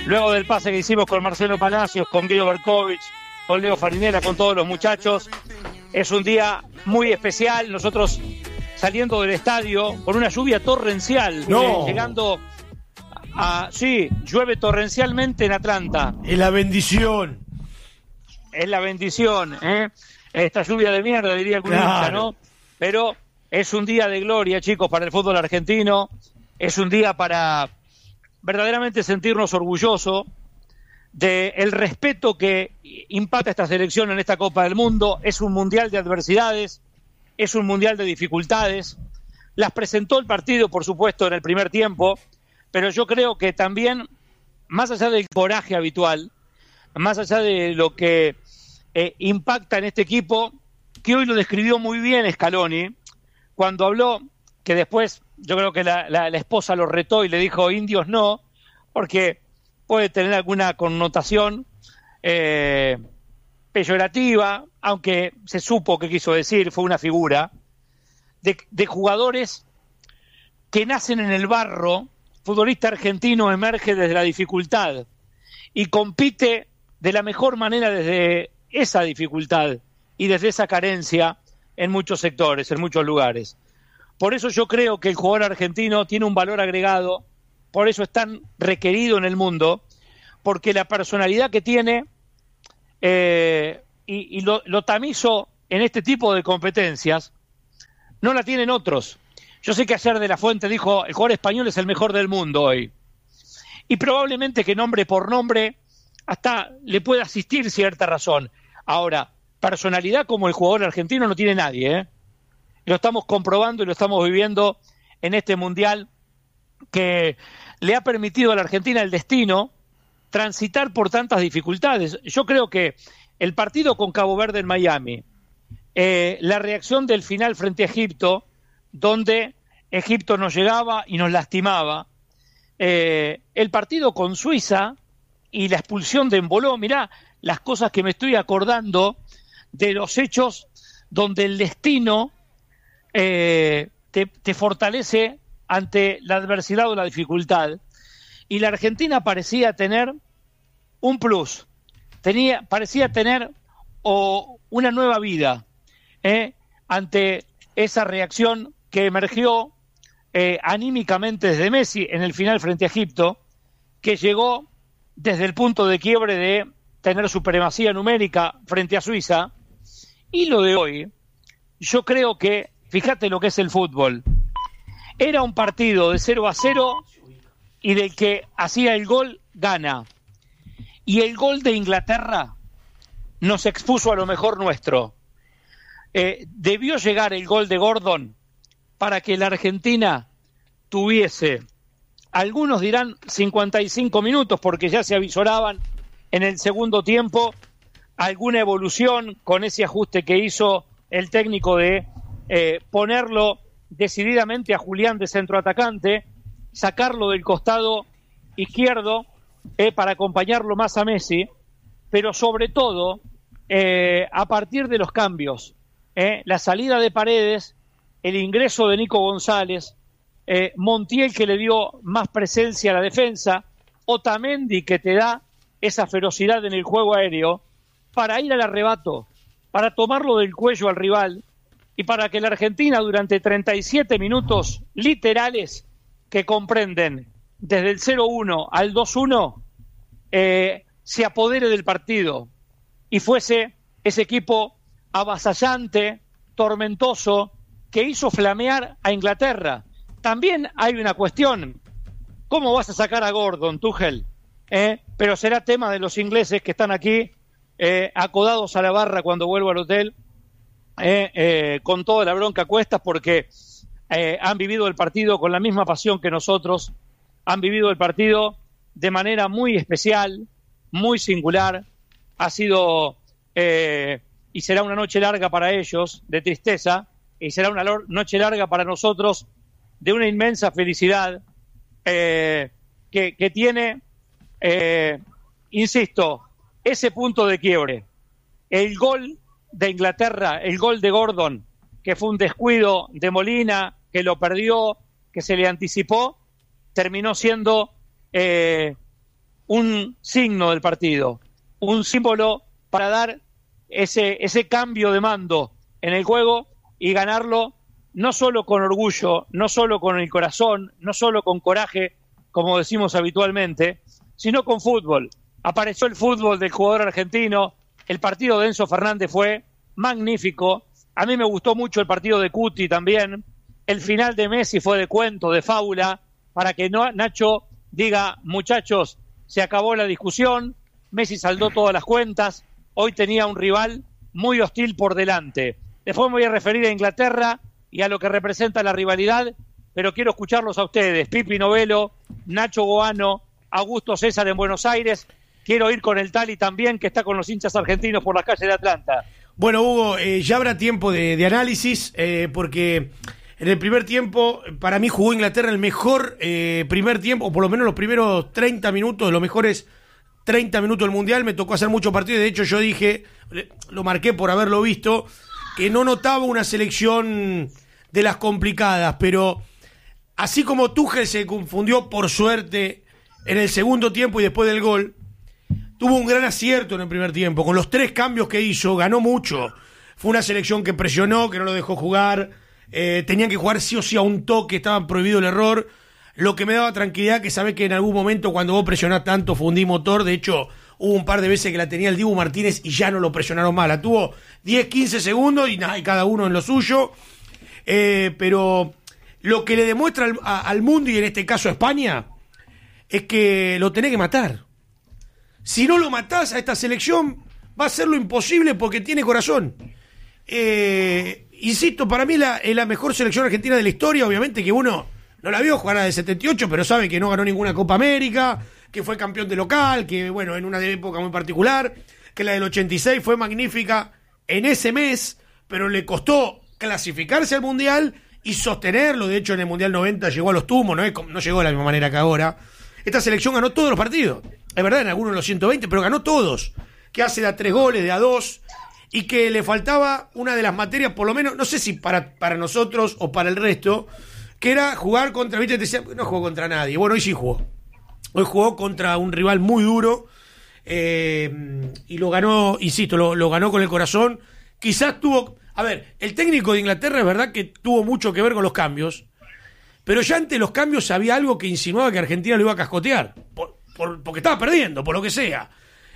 luego del pase que hicimos con Marcelo Palacios, con Guido Berkovich, con Leo Farinella, con todos los muchachos. Es un día muy especial. Nosotros saliendo del estadio con una lluvia torrencial, llegando a... Sí, llueve torrencialmente en Atlanta. Es la bendición. Es la bendición, ¿eh? Esta lluvia de mierda, diría algún hincha, ¿no? Pero es un día de gloria, chicos, para el fútbol argentino. Es un día para verdaderamente sentirnos orgullosos del respeto que impacta esta selección en esta Copa del Mundo. Es un mundial de adversidades, es un mundial de dificultades. Las presentó el partido, por supuesto, en el primer tiempo, pero yo creo que también, más allá del coraje habitual, más allá de lo que impacta en este equipo, que hoy lo describió muy bien Scaloni, cuando habló, que después yo creo que la esposa lo retó y le dijo indios no, porque puede tener alguna connotación peyorativa, aunque se supo que quiso decir, fue una figura, de jugadores que nacen en el barro. Futbolista argentino emerge desde la dificultad y compite de la mejor manera desde esa dificultad y desde esa carencia en muchos sectores, en muchos lugares. Por eso yo creo que el jugador argentino tiene un valor agregado, por eso es tan requerido en el mundo, porque la personalidad que tiene y lo tamizo en este tipo de competencias no la tienen otros. Yo sé que ayer De La Fuente dijo el jugador español es el mejor del mundo hoy, y probablemente que nombre por nombre hasta le puede asistir cierta razón. Ahora, personalidad como el jugador argentino no tiene nadie, ¿eh? Lo estamos comprobando y lo estamos viviendo en este mundial que le ha permitido a la Argentina el destino transitar por tantas dificultades. Yo creo que el partido con Cabo Verde en Miami, la reacción del final frente a Egipto, donde Egipto nos llegaba y nos lastimaba, el partido con Suiza y la expulsión de Embolo, mirá las cosas que me estoy acordando de los hechos donde el destino te fortalece ante la adversidad o la dificultad, y la Argentina parecía tener un plus, parecía tener una nueva vida ante esa reacción que emergió anímicamente desde Messi en el final frente a Egipto, que llegó desde el punto de quiebre de tener supremacía numérica frente a Suiza. Y lo de hoy, yo creo que, fíjate lo que es el fútbol, era un partido de 0-0 y del que hacía el gol gana, y el gol de Inglaterra nos expuso a lo mejor nuestro. Debió llegar el gol de Gordon para que la Argentina tuviese, algunos dirán 55 minutos, porque ya se avisoraban en el segundo tiempo alguna evolución con ese ajuste que hizo el técnico de ponerlo decididamente a Julián de centroatacante, sacarlo del costado izquierdo para acompañarlo más a Messi, pero sobre todo a partir de los cambios, la salida de Paredes, el ingreso de Nico González, Montiel que le dio más presencia a la defensa, Otamendi que te da esa ferocidad en el juego aéreo para ir al arrebato, para tomarlo del cuello al rival y para que la Argentina durante 37 minutos literales que comprenden desde el 0-1 al 2-1 se apodere del partido y fuese ese equipo avasallante, tormentoso, que hizo flamear a Inglaterra. También hay una cuestión: ¿cómo vas a sacar a Gordon, Tuchel? Pero será tema de los ingleses que están aquí acodados a la barra cuando vuelvo al hotel, con toda la bronca a cuestas, porque han vivido el partido con la misma pasión que nosotros, han vivido el partido de manera muy especial, muy singular. Ha sido y será una noche larga para ellos de tristeza, y será una noche larga para nosotros de una inmensa felicidad que tiene, insisto, ese punto de quiebre. El gol de Inglaterra, el gol de Gordon, que fue un descuido de Molina, que lo perdió, que se le anticipó, terminó siendo un signo del partido, un símbolo para dar ese cambio de mando en el juego y ganarlo no solo con orgullo, no solo con el corazón, no solo con coraje, como decimos habitualmente, sino con fútbol. Apareció el fútbol del jugador argentino, el partido de Enzo Fernández fue magnífico, a mí me gustó mucho el partido de Cuti también, el final de Messi fue de cuento, de fábula, para que Nacho diga, muchachos, se acabó la discusión, Messi saldó todas las cuentas, hoy tenía un rival muy hostil por delante. Después me voy a referir a Inglaterra y a lo que representa la rivalidad, pero quiero escucharlos a ustedes, Pipi Novello, Nacho Goano, Augusto César en Buenos Aires, quiero ir con el Tali también, que está con los hinchas argentinos por las calles de Atlanta. Bueno, Hugo, ya habrá tiempo de análisis, porque en el primer tiempo, para mí jugó Inglaterra el mejor primer tiempo, o por lo menos los primeros 30 minutos, los mejores 30 minutos del Mundial. Me tocó hacer muchos partidos, de hecho yo dije, lo marqué por haberlo visto, que no notaba una selección de las complicadas, pero así como Tuchel se confundió por suerte en el segundo tiempo y después del gol, tuvo un gran acierto en el primer tiempo, con los 3 cambios que hizo, ganó mucho. Fue una selección que presionó, que no lo dejó jugar, tenían que jugar sí o sí a un toque, estaba prohibido el error, lo que me daba tranquilidad que sabés que en algún momento cuando vos presionás tanto fundí motor. De hecho hubo un par de veces que la tenía el Dibu Martínez y ya no lo presionaron más, la tuvo 10-15 segundos y cada uno en lo suyo, pero lo que le demuestra al mundo y en este caso a España es que lo tenés que matar. Si no lo matás a esta selección va a ser lo imposible porque tiene corazón. Insisto, para mí es la mejor selección argentina de la historia. Obviamente que uno no la vio jugar a la de 78, pero sabe que no ganó ninguna Copa América, que fue campeón de local, que bueno, en una época muy particular, que la del 86 fue magnífica en ese mes, pero le costó clasificarse al Mundial y sostenerlo. De hecho, en el Mundial 90 llegó a los tumos, no llegó de la misma manera que ahora. Esta selección ganó todos los partidos, es verdad, en algunos de los 120, pero ganó todos, que hace de a 3 goles, de a 2, y que le faltaba una de las materias, por lo menos, no sé si para nosotros o para el resto, que era jugar contra, viste, te decía, no jugó contra nadie. Bueno, hoy sí jugó. Hoy jugó contra un rival muy duro, y lo ganó, insisto, lo ganó con el corazón. Quizás tuvo, a ver, el técnico de Inglaterra es verdad que tuvo mucho que ver con los cambios, pero ya ante los cambios había algo que insinuaba que Argentina lo iba a cascotear, porque estaba perdiendo, por lo que sea.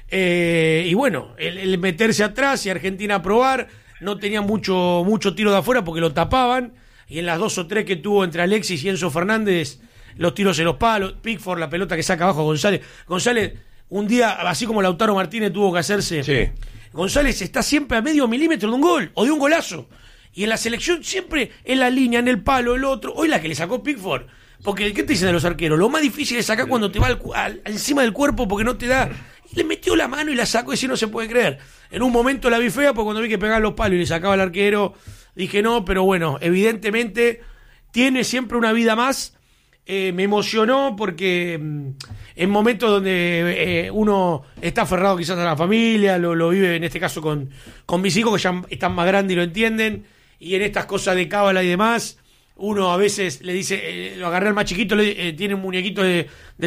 Y bueno, el meterse atrás y Argentina a probar, no tenía mucho tiro de afuera porque lo tapaban, y en las 2 o 3 que tuvo entre Alexis y Enzo Fernández, los tiros en los palos, Pickford, la pelota que saca abajo González, un día, así como Lautaro Martínez tuvo que hacerse, sí. González está siempre a medio milímetro de un gol, o de un golazo, y en la selección siempre en la línea, en el palo, el otro. Hoy la que le sacó Pickford, porque ¿qué te dicen de los arqueros? Lo más difícil es sacar cuando te va encima del cuerpo porque no te da. Y le metió la mano y la sacó, y si no se puede creer. En un momento la vi fea, porque cuando vi que pegaba los palos y le sacaba al arquero, dije no, pero bueno, evidentemente tiene siempre una vida más. Me emocionó porque en momentos donde uno está aferrado quizás a la familia, lo vive en este caso con mis hijos que ya están más grandes y lo entienden, y en estas cosas de cábala y demás, uno a veces le dice, lo agarré al más chiquito, tiene un muñequito de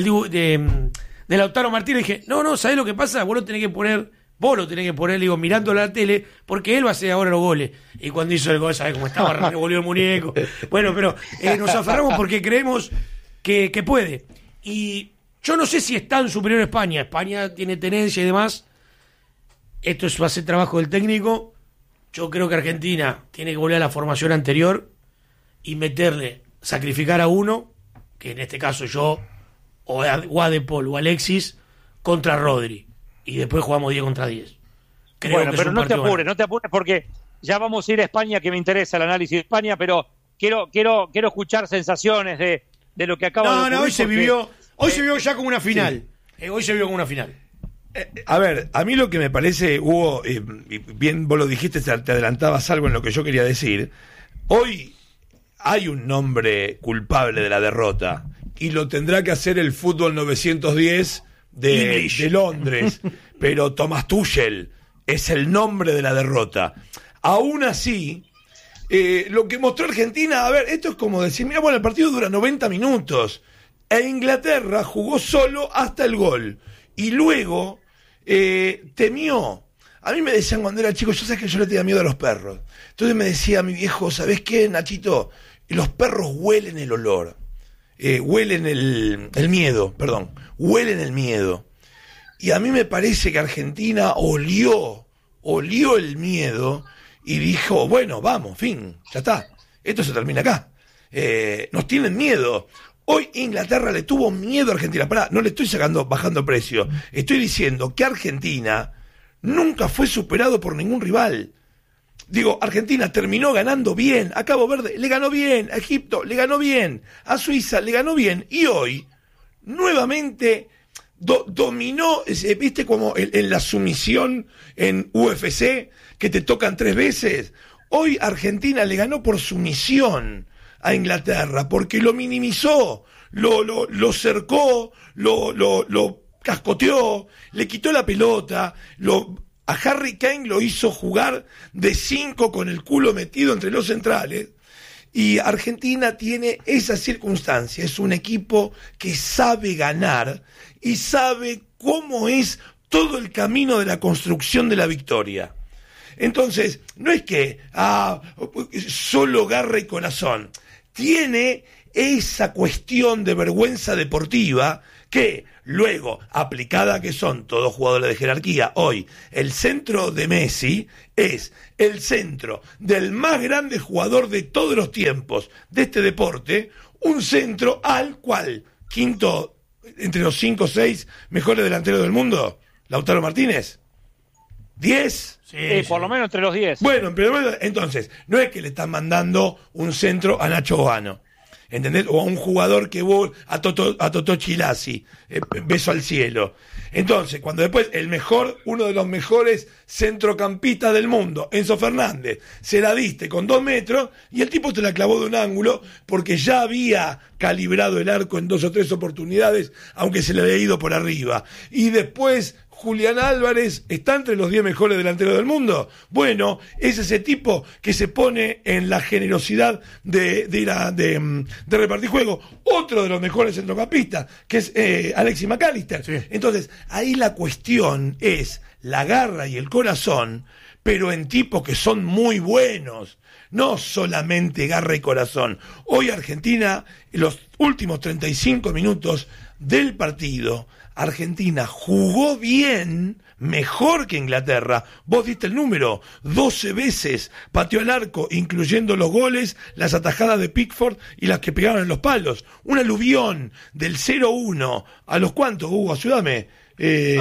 Lautaro Martínez, y dije, no, ¿sabés lo que pasa? Vos lo tenés que poner, digo, mirándolo a la tele, porque él va a hacer ahora los goles. Y cuando hizo el gol, ¿sabés cómo estaba? Revolvió el muñeco. Bueno, pero nos aferramos porque creemos que puede. Y yo no sé si es tan superior a España. España tiene tenencia y demás. Esto va a ser trabajo del técnico. Yo creo que Argentina tiene que volver a la formación anterior y sacrificar a uno, que en este caso yo, o a De Paul o Alexis, contra Rodri. Y después jugamos 10 contra 10. Bueno, pero no te apures porque ya vamos a ir a España, que me interesa el análisis de España, pero quiero escuchar sensaciones de lo que acaba de ocurrir. No, hoy se vivió ya como una final. Hoy se vio como una final. A ver, a mí lo que me parece, Hugo, bien vos lo dijiste, te adelantabas algo en lo que yo quería decir. Hoy hay un nombre culpable de la derrota y lo tendrá que hacer el fútbol 910 de Londres, pero Thomas Tuchel es el nombre de la derrota. Aún así, lo que mostró Argentina, a ver, esto es como decir, mira, bueno, el partido dura 90 minutos e Inglaterra jugó solo hasta el gol. y luego temió. A mí me decían cuando era chico, yo sé que yo le tenía miedo a los perros. Entonces me decía mi viejo, ¿sabés qué, Nachito? Los perros huelen el olor, huelen el miedo, huelen el miedo. Y a mí me parece que Argentina olió el miedo y dijo, bueno, vamos, fin, ya está, esto se termina acá. Nos tienen miedo. Hoy Inglaterra le tuvo miedo a Argentina. Pará, no le estoy bajando precio. Estoy diciendo que Argentina nunca fue superado por ningún rival. Digo, Argentina terminó ganando bien. A Cabo Verde le ganó bien. A Egipto le ganó bien. A Suiza le ganó bien. Y hoy, nuevamente, dominó, viste como en la sumisión en UFC, que te tocan 3 veces. Hoy Argentina le ganó por sumisión a Inglaterra, porque lo minimizó, lo cercó, lo cascoteó, le quitó la pelota, a Harry Kane lo hizo jugar de 5 con el culo metido entre los centrales, y Argentina tiene esa circunstancia, es un equipo que sabe ganar y sabe cómo es todo el camino de la construcción de la victoria. Entonces, no es que solo garra y corazón, tiene esa cuestión de vergüenza deportiva que luego, aplicada que son todos jugadores de jerarquía, hoy el centro de Messi es el centro del más grande jugador de todos los tiempos de este deporte, un centro al cual, quinto entre los 5 o 6 mejores delanteros del mundo, Lautaro Martínez, 10. Sí, por lo menos entre los 10. Bueno, entonces, no es que le están mandando un centro a Nacho Boano, ¿entendés? O a un jugador que a Totó Chilasi, beso al cielo. Entonces, cuando después uno de los mejores centrocampistas del mundo, Enzo Fernández, se la diste con 2 metros y el tipo te la clavó de un ángulo porque ya había calibrado el arco en 2 o 3 oportunidades, aunque se le había ido por arriba. Y después Julián Álvarez está entre los 10 mejores delanteros del mundo. Bueno, es ese tipo que se pone en la generosidad de repartir juego. Otro de los mejores centrocampistas, que es Alexis McAllister. Sí. Entonces, ahí la cuestión es la garra y el corazón, pero en tipos que son muy buenos. No solamente garra y corazón. Hoy Argentina, en los últimos 35 minutos del partido, Argentina jugó bien, mejor que Inglaterra. Vos diste el número, 12 veces pateó el arco, incluyendo los goles, las atajadas de Pickford y las que pegaron en los palos. Un aluvión del 0-1. ¿A los cuántos, Hugo? Ayúdame. ¿Qué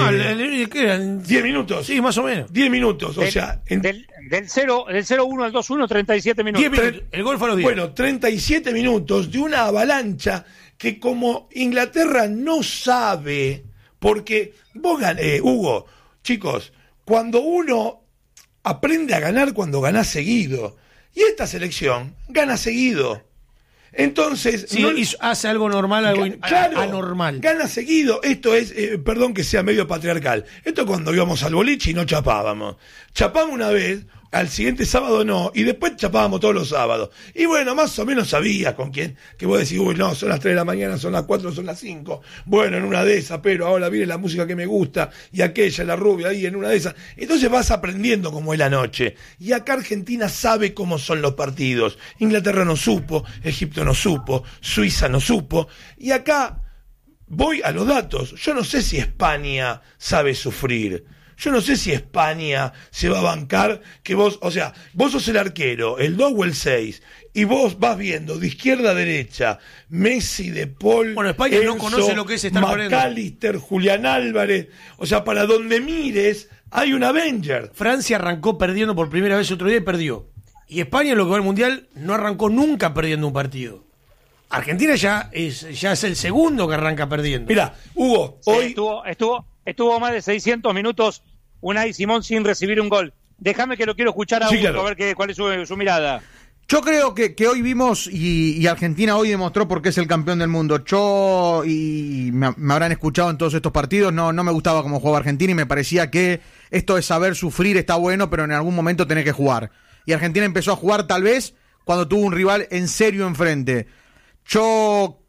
eran? 10 minutos. Sí, más o menos. 10 minutos, o sea... Del 0-1 al 2-1, 37 minutos. 10 minutos. El gol fue a los 10. Bueno, 37 minutos de una avalancha que como Inglaterra no sabe, porque vos Hugo, chicos, cuando uno aprende a ganar cuando ganás seguido, y esta selección gana seguido. Entonces, sí, hace algo normal, algo claro, anormal. Gana seguido. Esto es, perdón que sea medio patriarcal. Esto es cuando íbamos al boliche y no chapábamos. Chapamos una vez, al siguiente sábado no, y después chapábamos todos los sábados. Y bueno, más o menos sabías con quién, que vos decís, uy, no, son las 3 de la mañana, son las 4, son las 5. Bueno, en una de esas, pero ahora viene la música que me gusta, y aquella, la rubia, ahí en una de esas. Entonces vas aprendiendo cómo es la noche. Y acá Argentina sabe cómo son los partidos. Inglaterra no supo, Egipto no supo, Suiza no supo. Y acá voy a los datos. Yo no sé si España sabe sufrir. Yo no sé si España se va a bancar que vos, o sea, vos sos el arquero, el 2 o el 6, y vos vas viendo de izquierda a derecha, Messi, De Paul, bueno, España Enzo, no conoce lo que es estar McAllister, Julián Álvarez, o sea, para donde mires hay un Avenger. Francia arrancó perdiendo por primera vez otro día y perdió. Y España, en lo que va al Mundial, no arrancó nunca perdiendo un partido. Argentina ya es el segundo que arranca perdiendo. Mira, Hugo, sí, hoy... Estuvo más de 600 minutos Unai Simón sin recibir un gol. Déjame que lo quiero escuchar a Hugo, claro. A ver cuál es su mirada. Yo creo que hoy vimos y Argentina hoy demostró por qué es el campeón del mundo. Yo, y me habrán escuchado en todos estos partidos, no me gustaba cómo jugaba Argentina y me parecía que esto de saber sufrir está bueno, pero en algún momento tenés que jugar. Y Argentina empezó a jugar tal vez cuando tuvo un rival en serio enfrente. Yo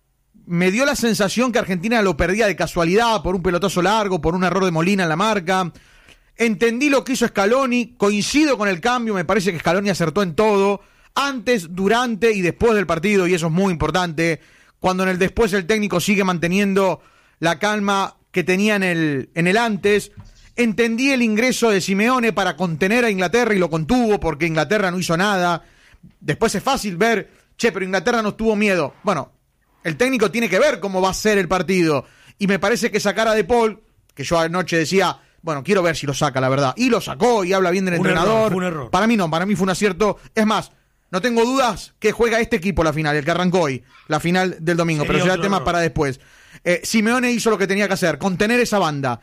me dio la sensación que Argentina lo perdía de casualidad, por un pelotazo largo, por un error de Molina en la marca. Entendí lo que hizo Scaloni, coincido con el cambio, me parece que Scaloni acertó en todo, antes, durante y después del partido, y eso es muy importante, cuando en el después el técnico sigue manteniendo la calma que tenía en el antes. Entendí el ingreso de Simeone para contener a Inglaterra y lo contuvo porque Inglaterra no hizo nada. Después es fácil ver, pero Inglaterra no tuvo miedo. Bueno, el técnico tiene que ver cómo va a ser el partido, y me parece que sacar a De Paul, que yo anoche decía, bueno, quiero ver si lo saca, la verdad. Y lo sacó y habla bien del entrenador. Fue un error. Para mí no, para mí fue un acierto. Es más, no tengo dudas que juega este equipo la final, el que arrancó hoy, la final del domingo, Sería pero será otro tema error. para después. Simeone hizo lo que tenía que hacer, contener esa banda.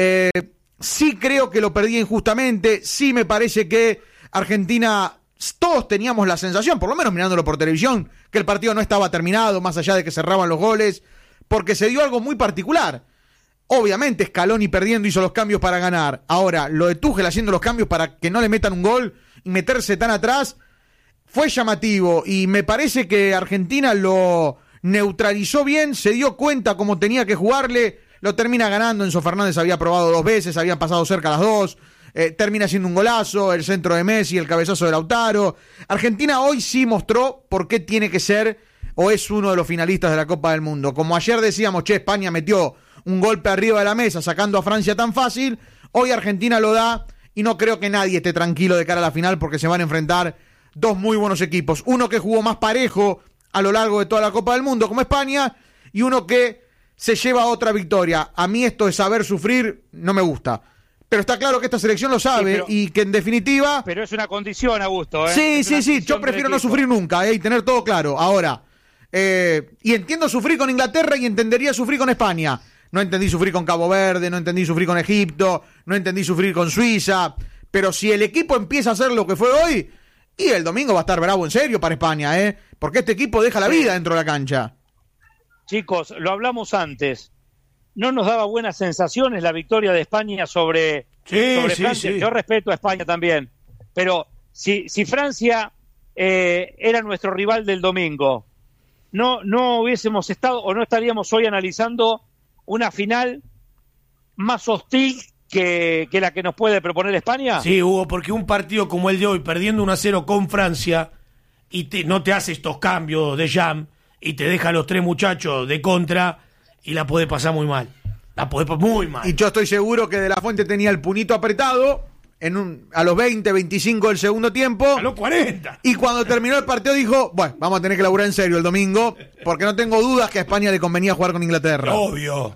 Sí creo que lo perdí injustamente, sí me parece que Argentina, todos teníamos la sensación, por lo menos mirándolo por televisión, que el partido no estaba terminado, más allá de que cerraban los goles, porque se dio algo muy particular. Obviamente Scaloni perdiendo hizo los cambios para ganar. Ahora, lo de Tuchel haciendo los cambios para que no le metan un gol y meterse tan atrás fue llamativo, y me parece que Argentina lo neutralizó bien, se dio cuenta cómo tenía que jugarle, lo termina ganando. Enzo Fernández había probado 2 veces, habían pasado cerca las 2, termina haciendo un golazo, el centro de Messi, el cabezazo de Lautaro. Argentina hoy sí mostró por qué tiene que ser o es uno de los finalistas de la Copa del Mundo. Como ayer decíamos, España metió un golpe arriba de la mesa sacando a Francia tan fácil, hoy Argentina lo da, y no creo que nadie esté tranquilo de cara a la final porque se van a enfrentar 2 muy buenos equipos, uno que jugó más parejo a lo largo de toda la Copa del Mundo como España, y uno que se lleva otra victoria. A mí esto de saber sufrir no me gusta, pero está claro que esta selección lo sabe, Sí, y que en definitiva... Pero es una condición, Augusto. Sí, Es una yo condición prefiero del no equipo. sufrir nunca, y tener todo claro. Ahora, y entiendo sufrir con Inglaterra y entendería sufrir con España. No entendí sufrir con Cabo Verde, no entendí sufrir con Egipto, no entendí sufrir con Suiza, pero si el equipo empieza a hacer lo que fue hoy, y el domingo va a estar bravo en serio para España, porque este equipo deja la vida dentro de la cancha. Chicos, lo hablamos antes. No nos daba buenas sensaciones la victoria de España sobre Francia. Sí. Yo respeto a España también, pero si Francia era nuestro rival del domingo, no hubiésemos estado o no estaríamos hoy analizando una final más hostil que la que nos puede proponer España. Sí, Hugo, porque un partido como el de hoy, perdiendo 1-0 con Francia, y no te hace estos cambios de jam, y te deja a los 3 muchachos de contra, y la puede pasar muy mal. La puede pasar muy mal. Y yo estoy seguro que De La Fuente tenía el puñito apretado a los 20, 25 del segundo tiempo. A los 40. Y cuando terminó el partido dijo, bueno, vamos a tener que laburar en serio el domingo, porque no tengo dudas que a España le convenía jugar con Inglaterra. Obvio.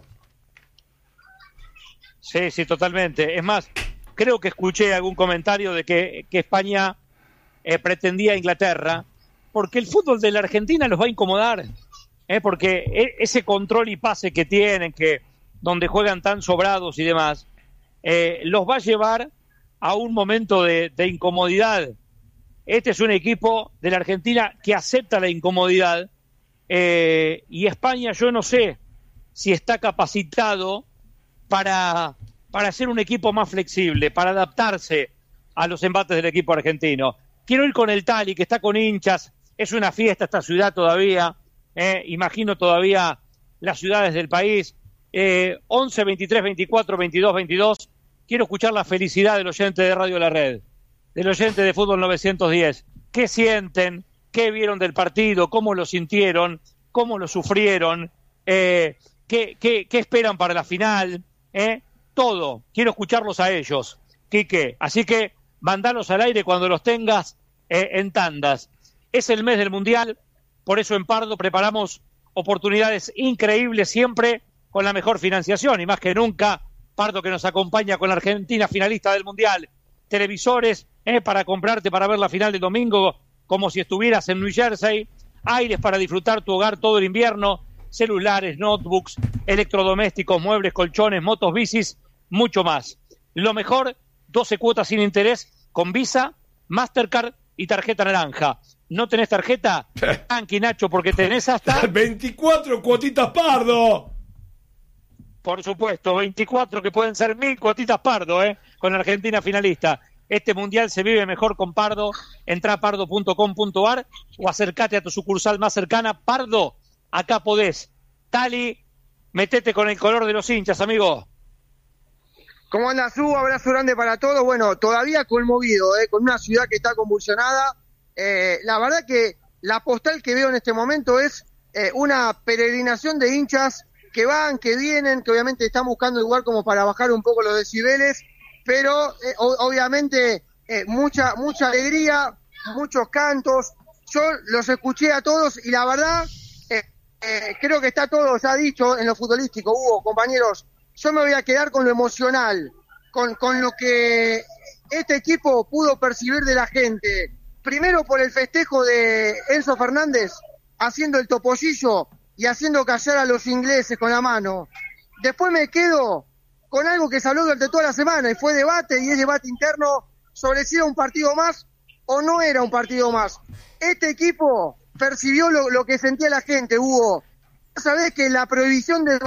Sí, totalmente. Es más, creo que escuché algún comentario de que España pretendía a Inglaterra, porque el fútbol de la Argentina los va a incomodar, porque ese control y pase que tienen, donde juegan tan sobrados y demás, los va a llevar a un momento de incomodidad. Este es un equipo de la Argentina que acepta la incomodidad, y España, yo no sé si está capacitado para ser un equipo más flexible, para adaptarse a los embates del equipo argentino. Quiero ir con el Tali, que está con hinchas, es una fiesta esta ciudad todavía, imagino todavía las ciudades del país. 11, 23, 24, 22, 22, quiero escuchar la felicidad del oyente de Radio La Red, del oyente de Fútbol 910. ¿Qué sienten? ¿Qué vieron del partido? ¿Cómo lo sintieron? ¿Cómo lo sufrieron? ¿Qué esperan para la final? Todo, quiero escucharlos a ellos, Quique, así que mandalos al aire cuando los tengas en tandas. Es el mes del Mundial, por eso en Pardo preparamos oportunidades increíbles siempre con la mejor financiación, y más que nunca, Pardo, que nos acompaña con la Argentina finalista del Mundial. Televisores para comprarte para ver la final del domingo como si estuvieras en New Jersey, aires para disfrutar tu hogar todo el invierno, celulares, notebooks, electrodomésticos, muebles, colchones, motos, bicis, mucho más. Lo mejor, 12 cuotas sin interés con Visa, Mastercard y tarjeta naranja. ¿No tenés tarjeta? Tranqui, Nacho, porque tenés hasta... 24 cuotitas Pardo. Por supuesto, 24 que pueden ser 1000 cuotitas Pardo, con Argentina finalista. Este Mundial se vive mejor con Pardo. Entrá a pardo.com.ar o acércate a tu sucursal más cercana. Pardo, acá podés. Tali, metete con el color de los hinchas, amigo. ¿Cómo andas, Hugo? Abrazo grande para todos. Bueno, todavía conmovido, con una ciudad que está convulsionada. La verdad que la postal que veo en este momento es una peregrinación de hinchas que van, que vienen, que obviamente están buscando el lugar como para bajar un poco los decibeles, pero obviamente mucha alegría, muchos cantos. Yo los escuché a todos y la verdad creo que está todo ya dicho en lo futbolístico. Hugo, compañeros, yo me voy a quedar con lo emocional, con lo que este equipo pudo percibir de la gente. Primero por el festejo de Enzo Fernández, haciendo el topollillo y haciendo callar a los ingleses con la mano. Después me quedo con algo que se habló durante toda la semana y fue debate, y es debate interno sobre si era un partido más o no era un partido más. Este equipo percibió lo que sentía la gente, Hugo. Sabés que la prohibición del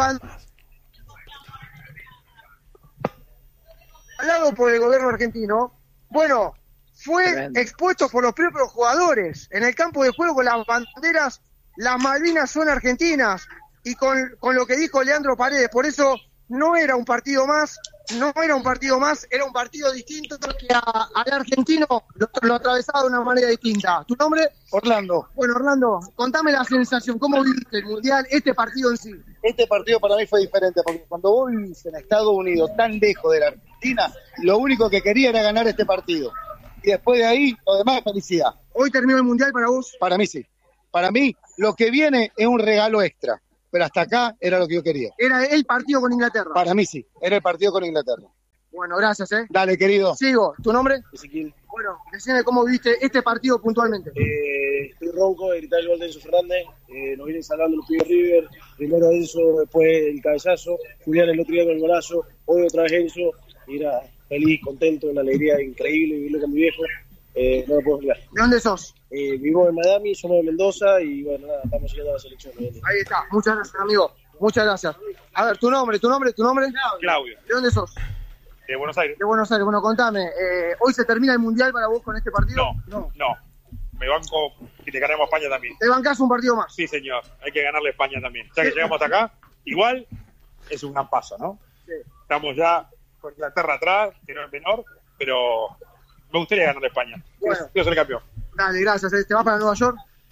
hablado por el gobierno argentino, bueno, fue expuesto por los propios jugadores en el campo de juego con las banderas, las Malvinas son argentinas, y con lo que dijo Leandro Paredes. Por eso no era un partido más, era un partido distinto, que al argentino lo atravesaba de una manera distinta. ¿Tu nombre? Orlando. Bueno, Orlando, contame la sensación, ¿cómo viviste el Mundial, este partido en sí? Este partido para mí fue diferente, porque cuando vos vivís en Estados Unidos, tan lejos de la Argentina, lo único que quería era ganar este partido. Y después de ahí, lo demás es felicidad. ¿Hoy terminó el Mundial para vos? Para mí sí. Para mí, lo que viene es un regalo extra. Pero hasta acá era lo que yo quería. ¿Era el partido con Inglaterra? Para mí sí, era el partido con Inglaterra. Bueno, gracias, Dale, querido. Sigo. ¿Tu nombre? Ezequiel. Bueno, decime cómo viste este partido puntualmente. Estoy ronco de gritar el gol de Enzo Fernández. Nos vienen salvando los pibes River. Primero Enzo, después el cabezazo. Julián el otro día con el golazo. Hoy otra vez Enzo. Y era feliz, contento, una alegría increíble vivirlo con mi viejo. No lo puedo olvidar. ¿De dónde sos? Vivo en Miami, somos de Mendoza y bueno, nada, estamos llegando a la selección. Ahí está. Muchas gracias, amigo. Muchas gracias. A ver, tu nombre. Claudio. ¿De dónde sos? De Buenos Aires. De Buenos Aires. Bueno, contame, ¿hoy se termina el Mundial para vos con este partido? No. Me banco y le ganamos a España también. ¿Te bancás un partido más? Sí, señor. Hay que ganarle a España también. Ya que llegamos hasta acá, igual es un gran paso, ¿no? Sí. Estamos ya con Inglaterra atrás, que no es menor, pero me gustaría ganarle a España. Bueno. Quiero ser campeón. Dale, gracias. ¿Te vas para Nueva York?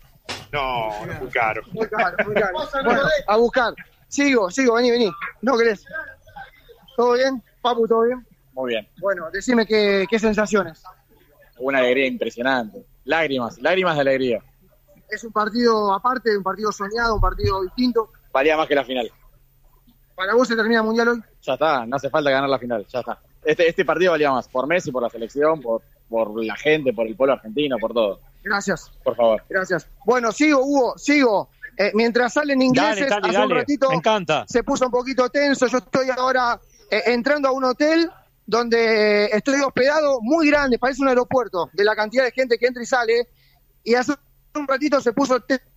No, es muy caro. Muy caro. Bueno, a buscar. Sigo, vení. ¿No querés? ¿Todo bien? Papu, ¿todo bien? Muy bien. Bueno, decime qué sensaciones. Una alegría impresionante. Lágrimas de alegría. Es un partido aparte, un partido soñado, un partido distinto. Valía más que la final. ¿Para vos se termina el Mundial hoy? Ya está, no hace falta ganar la final, ya está. Este partido valía más, por Messi, por la selección, por la gente, por el pueblo argentino, por todo. Gracias. Por favor. Gracias. Bueno, sigo, Hugo. Mientras salen ingleses, hace un ratito me encanta. Se puso un poquito tenso. Yo estoy ahora entrando a un hotel donde estoy hospedado, muy grande, parece un aeropuerto, de la cantidad de gente que entra y sale. Y hace un ratito se puso tenso.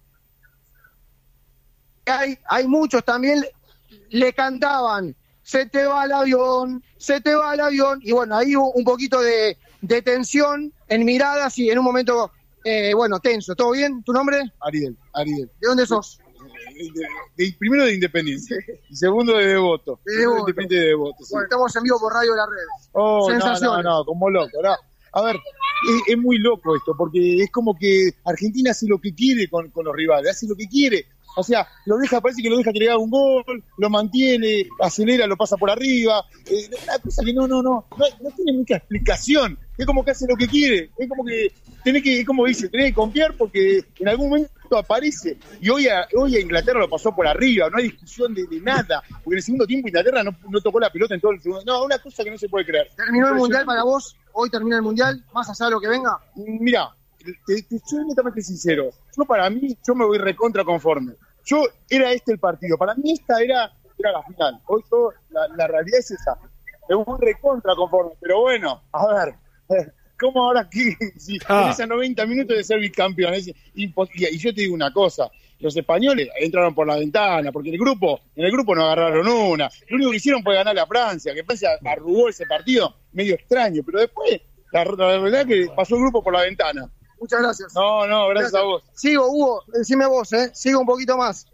Hay muchos también, le cantaban, se te va el avión, y bueno, ahí hubo un poquito de tensión en miradas y en un momento, tenso. ¿Todo bien? ¿Tu nombre? Ariel. ¿De dónde sos? Primero de Independiente y segundo de Devoto. Independiente de Devoto. Sí. Bueno, estamos en vivo por Radio de las Redes. Sensaciones. No, como loco, ¿no? A ver, es muy loco esto, porque es como que Argentina hace lo que quiere con los rivales, hace lo que quiere. O sea, parece que lo deja que le haga un gol, lo mantiene, acelera, lo pasa por arriba. Una cosa que no tiene mucha explicación. Es como que hace lo que quiere. Es como que tenés que confiar porque en algún momento aparece. Y hoy a Inglaterra lo pasó por arriba, no hay discusión de nada. Porque en el segundo tiempo Inglaterra no tocó la pelota en todo el segundo. No, una cosa que no se puede creer. ¿Terminó el Mundial para vos? ¿Hoy termina el Mundial? ¿Más allá de lo que venga? Mirá, te soy netamente sincero. Para mí, yo me voy recontra conforme. Era el partido. Para mí esta era la final. Hoy la realidad es esa. Me voy recontra conforme. Pero bueno, a ver, ¿cómo ahora aquí? Si tenés a 90 minutos de ser bicampeón, es imposible. Y yo te digo una cosa. Los españoles entraron por la ventana, porque en el grupo no agarraron una. Lo único que hicieron fue ganarle a Francia, que Francia arrugó ese partido, medio extraño. Pero después, la verdad es que pasó el grupo por la ventana. Muchas gracias. No, gracias a vos. Sigo, Hugo, decime vos, sigo un poquito más.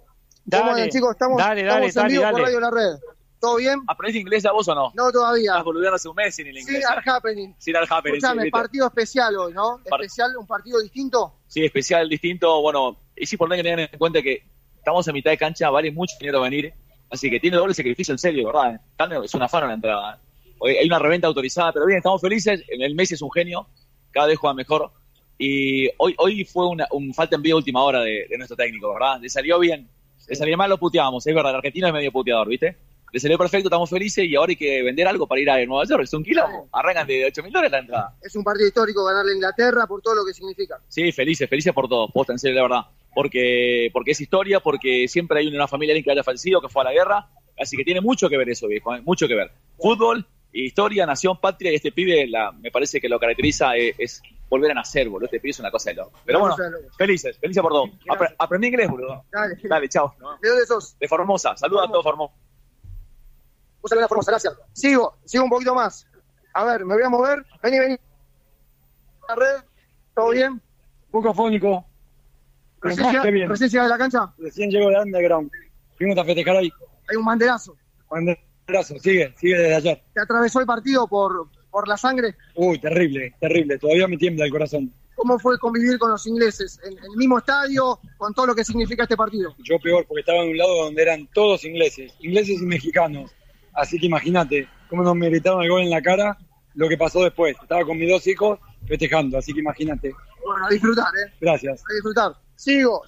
¿Cómo andan, chicos? Estamos en vivo por Radio La Red. ¿Todo bien? ¿Aprendiste inglés ya vos o no? No, todavía. Estás boludeando hace un mes sin el inglés. Sin happening. Sin happening. Escuchame, sí, partido especial hoy, ¿no? Especial, un partido distinto. Sí, especial, distinto. Bueno, es importante que tengan en cuenta que estamos en mitad de cancha, vale mucho dinero venir. Así que tiene doble sacrificio, en serio, ¿verdad? Es un afano la entrada. Hoy hay una reventa autorizada, pero bien, estamos felices. El Messi es un genio, cada vez juega mejor. Y hoy fue un falta en vivo última hora de nuestro técnico, ¿verdad? Le salió bien. Sí. Le salió mal, lo puteábamos, es verdad. El argentino es medio puteador, ¿viste? Le salió perfecto, estamos felices y ahora hay que vender algo para ir a Nueva York. Es un quilombo. Arrancan de $8.000 la entrada. Es un partido histórico ganarle a Inglaterra por todo lo que significa. Sí, felices por todo, posta, en serio, la verdad. Porque es historia, porque siempre hay una familia que haya fallecido, que fue a la guerra. Así que tiene mucho que ver eso, viejo, mucho que ver. Fútbol, historia, nación, patria, y este pibe, me parece que lo caracteriza es volver a nacer, boludo. Este pibe es una cosa de loco. Pero bueno, felices por todo. Aprendí inglés, boludo. Dale, chao. ¿De dónde sos? De Formosa. Saludos a todos, Formosa. Vos salís a Formosa, gracias. Sigo un poquito más. A ver, me voy a mover. Vení. La red, ¿todo bien? Un poco afónico. ¿Recién llegás de la cancha? Recién llego de underground. Fuimos a festejar ahí. Hay un banderazo. Sigue desde ayer. ¿Te atravesó el partido por la sangre? Uy, terrible. Todavía me tiembla el corazón. ¿Cómo fue convivir con los ingleses? ¿En el mismo estadio? ¿Con todo lo que significa este partido? Yo peor, porque estaba en un lado donde eran todos ingleses y mexicanos. Así que imagínate cómo nos me gritaron el gol en la cara, lo que pasó después. Estaba con mis 2 hijos festejando, así que imagínate. Bueno, a disfrutar, Gracias. A disfrutar. Sigo